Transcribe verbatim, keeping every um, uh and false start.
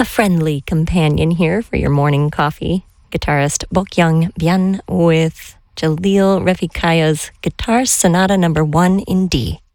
A friendly companion here for your morning coffee. Guitarist Bokyoung Bien with Jalil Refikaya's Guitar Sonata Number One in D.